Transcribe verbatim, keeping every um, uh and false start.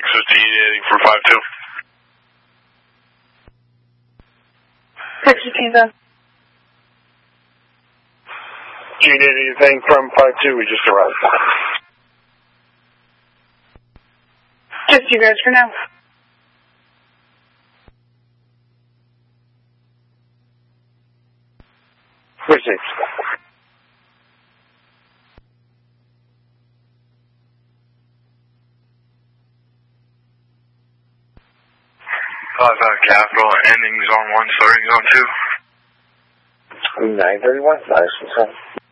six fifteen for five two. six fifteen, then. Do you need anything from five two? We just arrived. Just you guys for now. Where's it? Five five Capital, ending zone one, starting zone two. nine thirty-one, nice.